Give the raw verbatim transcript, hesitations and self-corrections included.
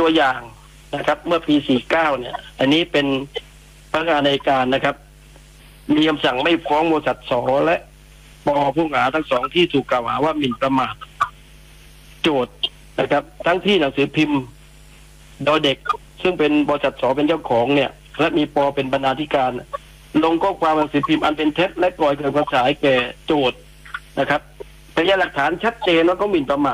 ตัวอย่างนะครับเมื่อปีสี่สิบเก้าเนี่ยอันนี้เป็นพนักงานในการนะครับมีคำสั่งไม่ฟ้องบริษัทสและปผู้ต้องหาทั้งสองที่ถูกกล่าวหาว่าหมิ่นประมาทโจทย์นะครับทั้งที่หนังสือพิมพ์โดยเด็กซึ่งเป็นบริษัทสเป็นเจ้าของเนี่ยและมีปเป็นบรรณาธิการลงข้อความหนังสือพิมพ์อันเป็นเท็จและก่อให้เกิดความเสียหายแก่โจทย์นะครับพยานหลักฐานชัดเจนว่าเขาหมิ่นประมาท